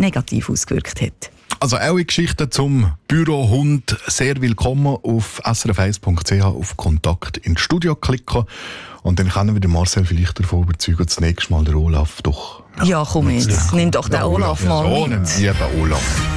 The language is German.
negativ ausgewirkt hat. Also eure Geschichte zum Bürohund sehr willkommen auf srf1.ch auf Kontakt ins Studio klicken. Und dann können wir den Marcel vielleicht davon überzeugen, das nächste Mal den Olaf doch... Ja, komm jetzt, nimm doch den Olaf mal mit. So einen lieben Olaf.